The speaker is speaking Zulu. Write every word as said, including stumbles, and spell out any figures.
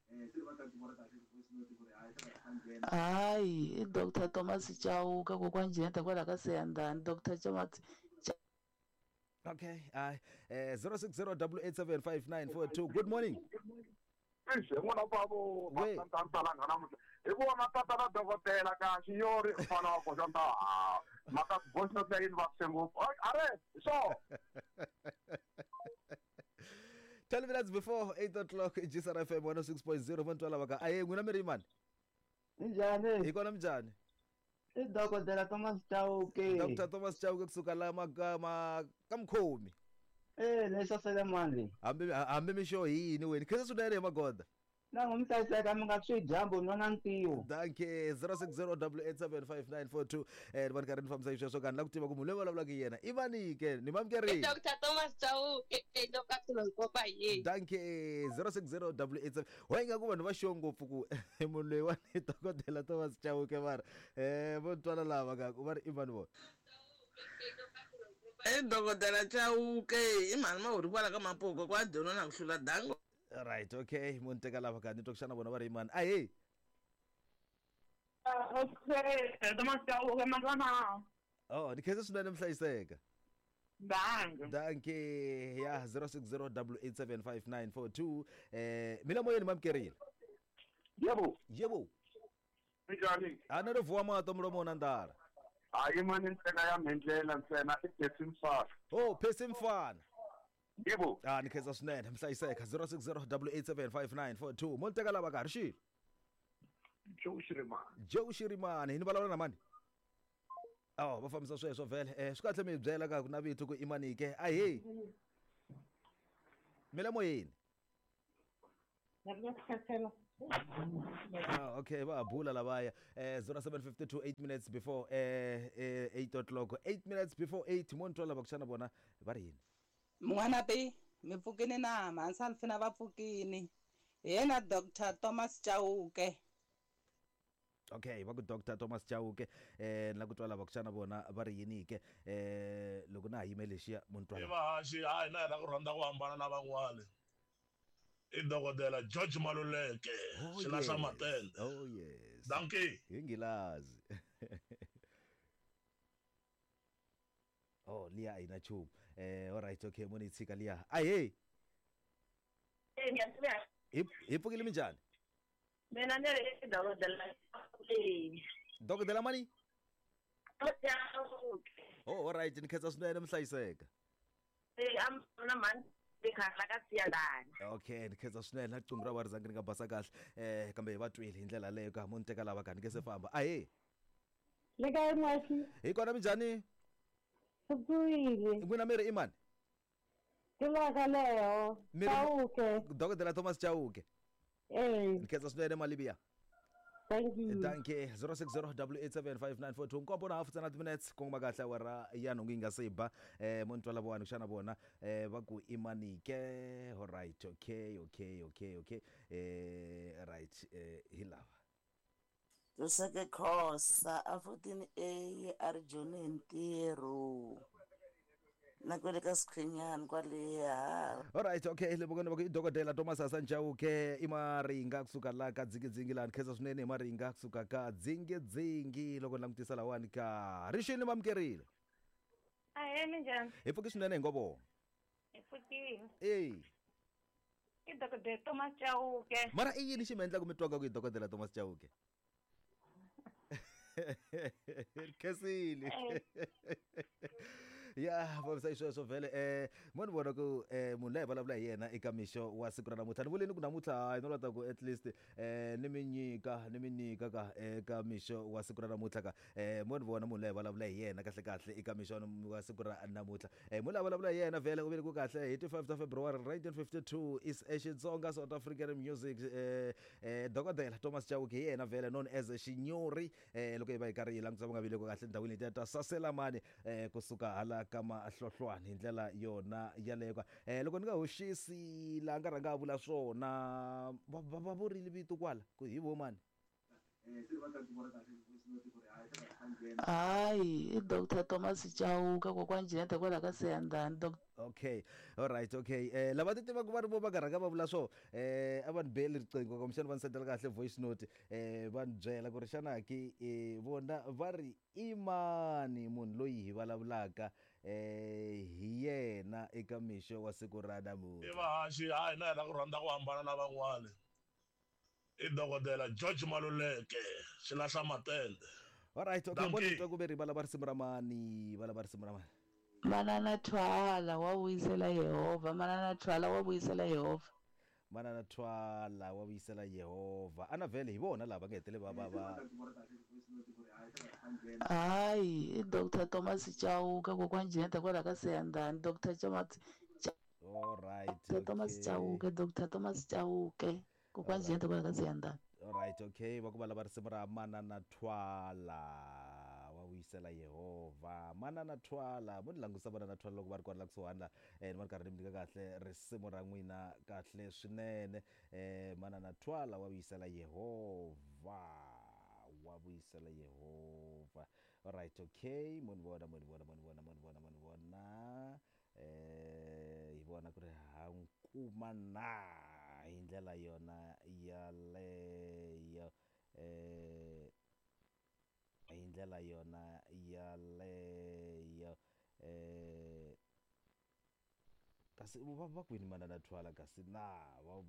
Hayi, Doctor Thomas Chauka kokwanje kwala kasiyandani Doctor Thomas. Okay, uh, uh, zero six zero eight eight seven five nine four two. Good morning. Eish n'wana bavo We. masantsala namuntlha hi vona tata na dokodela ka xinyori mfana wa koxanta maka boxa sa yini va ngopfu are so twelve minutes before eight o'clock G S R F M one oh six point zero Montwala baka. Aye nguna miri man. Njani? Ikona mjani? I Doctor Thomas Chauke. Doctor Thomas Chauke kusuka la magama kamkhomi. Eh, lesasele manje. Hambe hambe misho yini wena? Khese sunere magoda. Na ngumhlayiseka mina kusijambo nona ntiyo. Danke zero six zero eight eight seven five nine four two. Eh bani kareni famsa isho so kan la kutima kumule wala wala kiyena. Imani ke ni mamkeri. Doctor Thomas Chauke ndoka kulokopa ye. Danke zero six zero eight eight seven. Wenga kuba nobasho ngopfu ku emunwe wa ni Dokotela Thomas Chauke mara. Eh bontwala lava ka kubari imani bo. Eh Dokotela Chauke imani ma uri kwala kama poko kwa dono na kushula dango. Right, okay. Monteka lava ka nitokshana bona bari imani. Aye. Okay, Thomas Chauke mangana. Oh, nikhese sunene mhlayiseka. Dango. Danke ya zero six zero eight eight seven five nine four two. Eh mina moyeni mamkerile. yebo Yebo. njani Anero vuwa mato mlomo nandara. hayi mani ntsena ya mendlela ntsena igesi mfana Oh, phese mfana. yebo Ah nikheza sunene mhlayiseka zero six zero eight eight seven five nine four two. Monteka lava ka rishi. Joe Shirima Joe Shirimani hini balawula na mani. Oh, bafamisa sweswo vele. Eh swikahle mi byela ka kuna vitu ku imani ke. Aye. Mila moyeni. Ah, okay, ba bula labaya. Eh zero seven five two eight minutes before eh, eh eight o'clock. eight minutes before eight Montwala bakshana bona bari yini. Mwana pe mipfukini na mansalfina vapfukini yena Doctor Thomas Chauke. Okay, baku Doctor Thomas Chauke eh la kutwala bakshana bona bari yini ke eh loko na yimele xia Montwala. Ivahashi hayi na yena ku rhandza ku hambana na van'wana i dokodela George Maluleke xilahla matende. Oh yes. Danke. Ingilazi. Oh, Lia ina chup. Eh all right, okay, moni tsika Lia. Aye. Eh, ngiyasibeka. Ip ipukile minjani? Mina nere dokodela. Eh. Dokotela mani? Chauke. Oh, all right, nikhetsa swinene mhlayiseka. Eh, am na man bekhala ka siyandani. Okay, nikhetsa swinene la cumra wa rizangi nga basa kahle. Eh kambe vatwile indlela leyo ka Monteka lava ka nikese famba. Aye. Le kae mwasi? Ikona minjani? Subuile. Ngwina mere imani? Tilaka leo. Mere- Chauke. Dokotela Thomas Chauke. Eh, Nikhetsa swinene malibia. thank you. Danke zero six zero eight eight seven five nine four two ngopona half tsanat minutes kongba kahle wara yano nginga seba eh Montwala bona kushana bona eh baku imani ke all right okay okay okay okay eh right eh hilava Tuseke khosa afutini e arjuni ntiro nakwele ka screenyani kwaleya. all right okay lebokona baku Dokotela Thomas Chauke imaringa kusuka la ka dzingidzingi la kheza swinene imaringa kusuka ka dzingidzingi loko langutisa lawani ka rishini mamkerile Aye minjani? ifuki swinene ngobo Ifukile. eh I Doctor Thomas Chauke. mara i yini ximendla ku mitwanga ku Dokotela Thomas Chauke Kesile. Ya, vamsa isho so vele eh moni bona ku eh munhu la vulavula hi yena eka mixo wa siku ra namuntlha ni vuleni ku namuntlha hi no lata ku at least eh ni mi nyika ni mi nyika ka eka mixo wa siku ra namuntlha ka eh moni vona munhu la vulavula hi yena kahle kahle eka mixo wa siku ra namuntlha eh munhu la vulavula hi yena vele u vele ku kahle hi twenty-fifth of February nineteen fifty-two is Xitsonga South African music eh eh Dokotela Thomas Chauke hi yena vele known as Xinyori eh loko hi va hi karhi hi langutisa nga vile ku kahle ndhawini leti ta Saselamani eh kusuka hala kama hlohlwane indlela yona yaleka eh loko ni nga hoxisi la nga ranga vula swona va vurile vito kwala ku hi vo mani hayi i Doctor Thomas Chauke kokwani Jeanette kwala ka Siyandhani doc. Okay, all right, okay. Eh lava titiva ku va ri vo va karhaka va vula so eh a va ni beli riqingho kumbexana va ni sendela kahle voice note eh va ni byela ku ri xana ki eh vona va ri i mani munhu loyi hi vulavulaka eh hi yena eka mixo wa siku ra i namuntlha. vahaxi hayi na yena ku rhandza ku hambana na van'wana i dokodela George Maluleke xilahla matende. All right, okay. Donkey. Mbona twa ku ve ri valava risimu ra mani valava risimu ra mani. Manana Thwala wa vuyisela Yehova, Manana Thwala wa vuyisela Yehova. Manana Thwala wa vuyisela Yehova. Ana vhele hi vona lava nga hetele va va va. Hayi i Doctor Thomas Chauke kokwani Jeanette kwala ka Siyandhani Doctor Thomas All right, Doctor Thomas okay. Chauke Doctor Thomas Chauke kokwani Jeanette kwala ka Siyandhani. All right, okay. Va ku valava risimu ra Manana Thwala wa vuyisela Yehova. Manana Thwala mo ni langusa Manana Thwala loko va ri kwala kusuhani la eh ni va ri karhi ni mi nyika kahle risimu ra n'wina kahle swinene eh Manana Thwala wa vuyisela Yehova wa vuyisela Yehova. All right, okay. Mo ni vona mo ni vona mo ni vona mo ni vona mo ni vona eh hi vona ku ri hankuma na hi ndlela yona yaleyo eh hi ndlela yona yaleyo eh kasi va va kwini Manana Thwala kasi na va